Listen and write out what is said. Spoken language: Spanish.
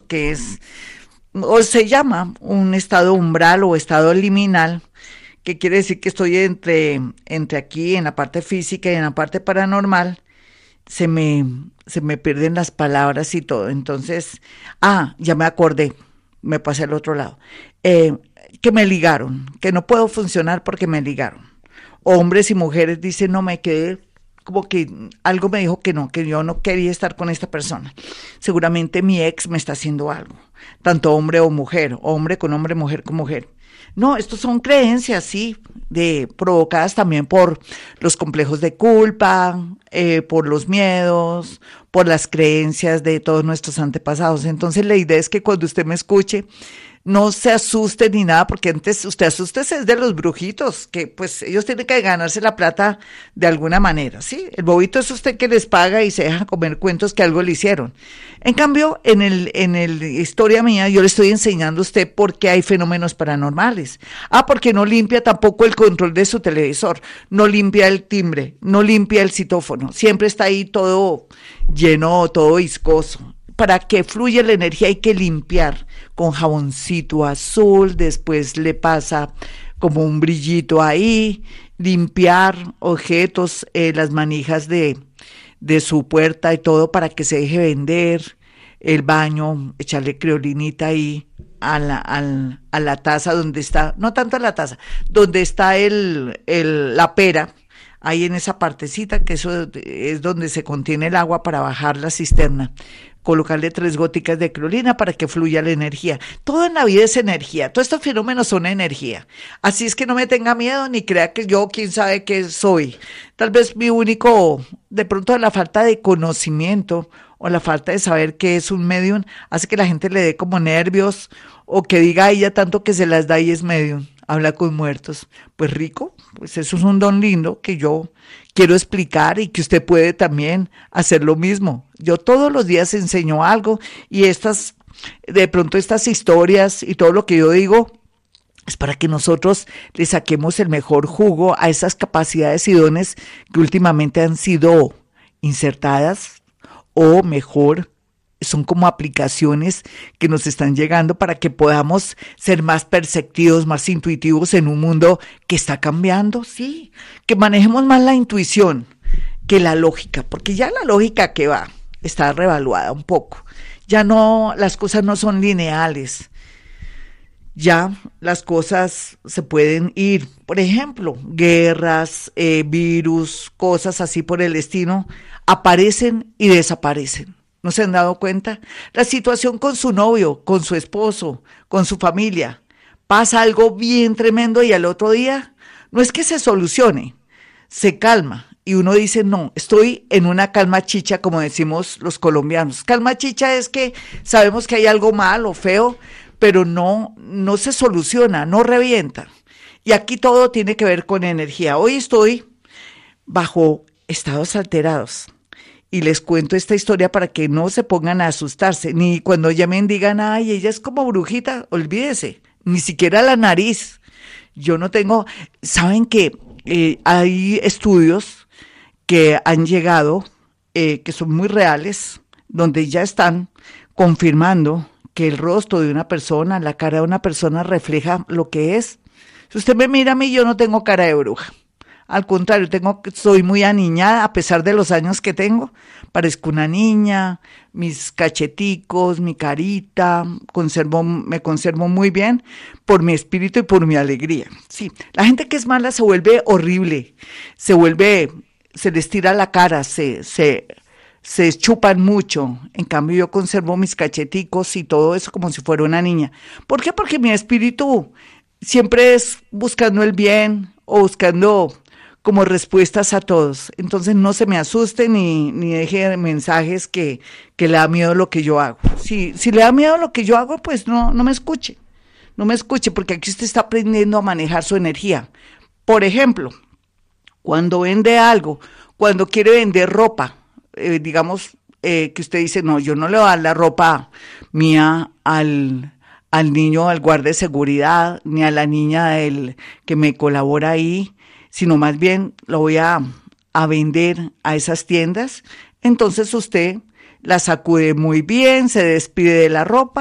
que es, o se llama un estado umbral o estado liminal, que quiere decir que estoy entre aquí, en la parte física y en la parte paranormal, se me, se me pierden las palabras y todo. Entonces, ya me acordé, me pasé al otro lado. Eh, que me ligaron, que no puedo funcionar porque me ligaron. Hombres y mujeres dicen, no, me quedé, como que algo me dijo que yo no quería estar con esta persona. Seguramente mi ex me está haciendo algo, tanto hombre o mujer, hombre con hombre, mujer con mujer. No, estos son creencias, sí, provocadas también por los complejos de culpa, por los miedos, por las creencias de todos nuestros antepasados. Entonces la idea es que cuando usted me escuche, no se asuste ni nada, porque antes usted asústese es de los brujitos, que pues ellos tienen que ganarse la plata de alguna manera, ¿sí? El bobito es usted que les paga y se deja comer cuentos que algo le hicieron. En cambio, en el historia mía, yo le estoy enseñando a usted por qué hay fenómenos paranormales. Porque no limpia tampoco el control de su televisor, no limpia el timbre, no limpia el citófono, siempre está ahí todo lleno, todo viscoso. Para que fluya la energía hay que limpiar con jaboncito azul, después le pasa como un brillito ahí, limpiar objetos, las manijas de su puerta y todo para que se deje vender, el baño, echarle creolinita ahí a la taza donde está, no tanto a la taza, donde está la pera, ahí en esa partecita, que eso es donde se contiene el agua para bajar la cisterna. Colocarle 3 góticas de creolina para que fluya la energía. Todo en la vida es energía, todos estos fenómenos son energía. Así es que no me tenga miedo ni crea que yo quién sabe qué soy. Tal vez mi único, de pronto la falta de conocimiento o la falta de saber qué es un medium hace que la gente le dé como nervios o que diga a ella tanto que se las da y es medium, habla con muertos. Pues rico, pues eso es un don lindo que yo quiero explicar y que usted puede también hacer lo mismo. Yo todos los días enseño algo y de pronto estas historias y todo lo que yo digo es para que nosotros le saquemos el mejor jugo a esas capacidades y dones que últimamente han sido insertadas o mejor son como aplicaciones que nos están llegando para que podamos ser más perceptivos, más intuitivos en un mundo que está cambiando, sí, que manejemos más la intuición que la lógica, porque ya la lógica que va está revaluada un poco, ya no, las cosas no son lineales, ya las cosas se pueden ir, por ejemplo, guerras, virus, cosas así por el estilo, aparecen y desaparecen. ¿No se han dado cuenta? La situación con su novio, con su esposo, con su familia, pasa algo bien tremendo y al otro día no es que se solucione, se calma y uno dice, no, estoy en una calma chicha, como decimos los colombianos. Calma chicha es que sabemos que hay algo mal o feo, pero no se soluciona, no revienta. Y aquí todo tiene que ver con energía. Hoy estoy bajo estados alterados. Y les cuento esta historia para que no se pongan a asustarse, ni cuando llamen digan, ay, ella es como brujita, olvídese, ni siquiera la nariz. Yo no tengo, saben que hay estudios que han llegado, que son muy reales, donde ya están confirmando que el rostro de una persona, la cara de una persona refleja lo que es. Si usted me mira a mí, yo no tengo cara de bruja. Al contrario, soy muy aniñada, a pesar de los años que tengo, parezco una niña, mis cacheticos, mi carita, me conservo muy bien por mi espíritu y por mi alegría. Sí, la gente que es mala se vuelve horrible, se les tira la cara, se chupan mucho. En cambio, yo conservo mis cacheticos y todo eso como si fuera una niña. ¿Por qué? Porque mi espíritu siempre es buscando el bien o buscando como respuestas a todos. Entonces no se me asusten ni deje mensajes que le da miedo lo que yo hago. Si le da miedo lo que yo hago, pues no me escuche. No me escuche, porque aquí usted está aprendiendo a manejar su energía. Por ejemplo, cuando vende algo, cuando quiere vender ropa, digamos que usted dice, no, yo no le voy a dar la ropa mía al niño, al guardia de seguridad, ni a la niña que me colabora ahí, sino más bien lo voy a vender a esas tiendas. Entonces usted la sacude muy bien, se despide de la ropa